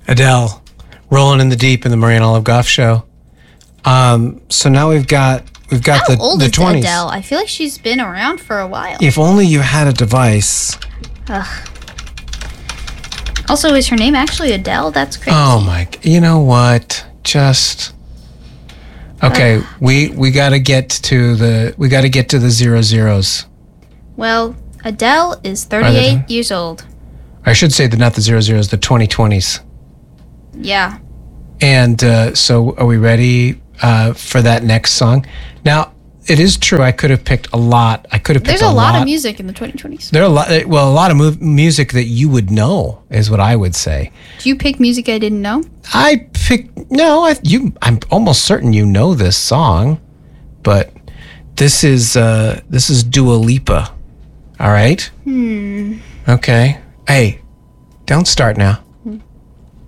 Adele, Rolling in the Deep in the Marie and Olive Goff Show. So now we've got How the old the is 20s. Adele? I feel like she's been around for a while. If only you had a device. Ugh. Also, is her name actually Adele? That's crazy. Oh my! You know what? Just okay. We got to get to the 00s. Well, Adele is 38 years old. I should say not the 00s, the 2020s. Yeah. And so, are we ready for that next song? Now, it is true. I could have picked a lot. There's a lot of music in the 2020s. There are a lot of music that you would know, is what I would say. Do you pick music I didn't know? I'm almost certain you know this song, but this is Dua Lipa. All right. Okay. Hey, don't start now.